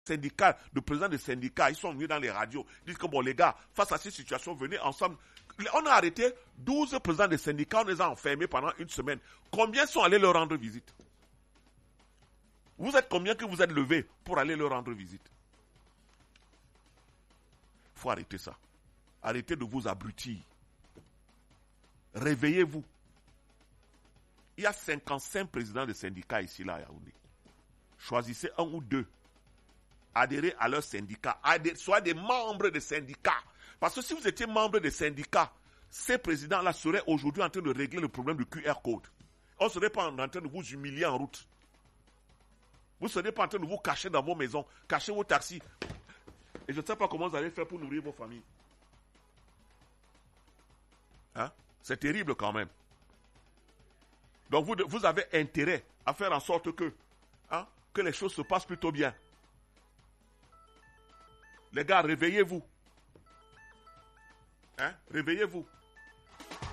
syndicales, de présidents de syndicats, ils sont venus dans les radios. Ils disent que bon, les gars, face à ces situations, venez ensemble. On a arrêté 12 présidents de syndicats, on les a enfermés pendant une semaine. Combien sont allés leur rendre visite? Vous êtes combien que vous êtes levés pour aller leur rendre visite? Il faut arrêter ça. Arrêtez de vous abrutir. Réveillez-vous. Il y a 55 présidents de syndicats ici, là, à Yaoundé. Choisissez un ou deux. Adhérez à leur syndicat. Soyez des membres de syndicats. Parce que si vous étiez membre de syndicats, ces présidents-là seraient aujourd'hui en train de régler le problème du QR code. On ne serait pas en train de vous humilier en route. Vous ne serez pas en train de vous cacher dans vos maisons, cacher vos taxis. Et je ne sais pas comment vous allez faire pour nourrir vos familles. Hein? C'est terrible quand même. Donc vous avez intérêt à faire en sorte que les choses se passent plutôt bien. Les gars, réveillez-vous. Réveillez-vous.